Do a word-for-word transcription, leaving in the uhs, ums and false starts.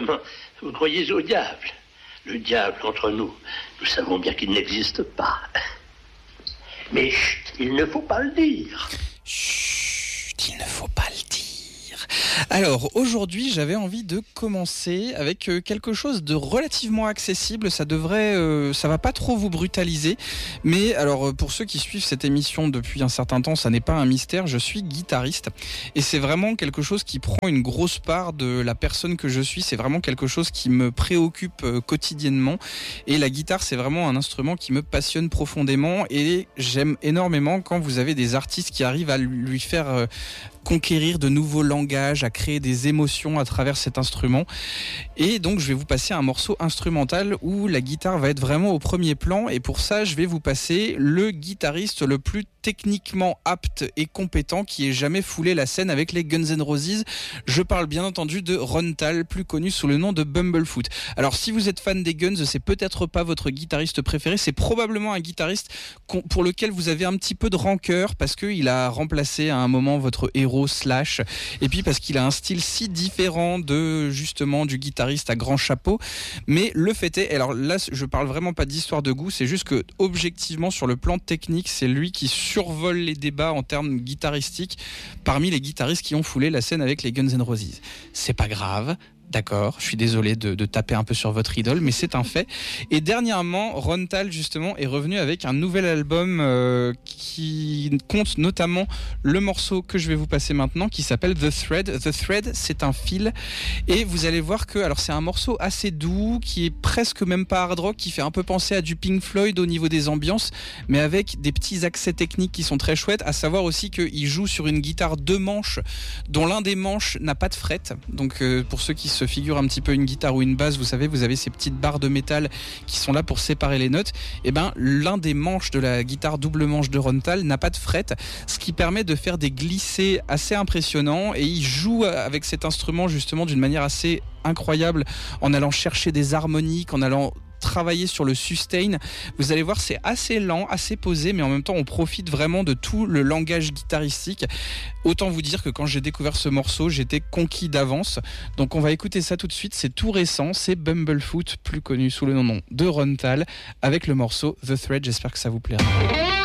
Évidemment, vous croyez au diable. Le diable, entre nous, nous savons bien qu'il n'existe pas. Mais chut, il ne faut pas le dire. Chut, il ne faut pas le dire. Alors, aujourd'hui, j'avais envie de commencer avec quelque chose de relativement accessible. Ça devrait, euh, ça va pas trop vous brutaliser. Mais alors, pour ceux qui suivent cette émission depuis un certain temps, ça n'est pas un mystère. Je suis guitariste. Et c'est vraiment quelque chose qui prend une grosse part de la personne que je suis. C'est vraiment quelque chose qui me préoccupe euh, quotidiennement. Et la guitare, c'est vraiment un instrument qui me passionne profondément. Et j'aime énormément quand vous avez des artistes qui arrivent à lui faire euh, conquérir de nouveaux langages, à créer des émotions à travers cet instrument. Et donc je vais vous passer un morceau instrumental où la guitare va être vraiment au premier plan, et pour ça je vais vous passer le guitariste le plus techniquement apte et compétent qui ait jamais foulé la scène avec les Guns N' Roses. Je parle bien entendu de Ron Thal, plus connu sous le nom de Bumblefoot. Alors si vous êtes fan des Guns, c'est peut-être pas votre guitariste préféré, c'est probablement un guitariste pour lequel vous avez un petit peu de rancœur parce qu'il a remplacé à un moment votre héros Slash, et puis parce qu'il a un style si différent de justement du guitariste à grand chapeau. Mais le fait est, alors là je parle vraiment pas d'histoire de goût, c'est juste que objectivement sur le plan technique, c'est lui qui survole les débats en termes guitaristiques parmi les guitaristes qui ont foulé la scène avec les Guns N' Roses. C'est pas grave. D'accord, je suis désolé de, de taper un peu sur votre idole, mais c'est un fait. Et dernièrement, Ron Thal, justement, est revenu avec un nouvel album euh, qui compte notamment le morceau que je vais vous passer maintenant, qui s'appelle The Thread. The Thread, c'est un fil. Et vous allez voir que, alors c'est un morceau assez doux, qui est presque même pas hard rock, qui fait un peu penser à du Pink Floyd au niveau des ambiances, mais avec des petits accès techniques qui sont très chouettes, à savoir aussi qu'il joue sur une guitare deux manches, dont l'un des manches n'a pas de fret. Donc euh, pour ceux qui se figure un petit peu une guitare ou une basse, vous savez, vous avez ces petites barres de métal qui sont là pour séparer les notes. Et ben, l'un des manches de la guitare double manche de Ron Thal n'a pas de fret, ce qui permet de faire des glissés assez impressionnants, et il joue avec cet instrument justement d'une manière assez incroyable en allant chercher des harmoniques, en allant travailler sur le sustain. Vous allez voir, c'est assez lent, assez posé, mais en même temps on profite vraiment de tout le langage guitaristique. Autant vous dire que quand j'ai découvert ce morceau, j'étais conquis d'avance. Donc on va écouter ça tout de suite, c'est tout récent, c'est Bumblefoot, plus connu sous le nom de Ron Thal, avec le morceau The Thread. J'espère que ça vous plaira.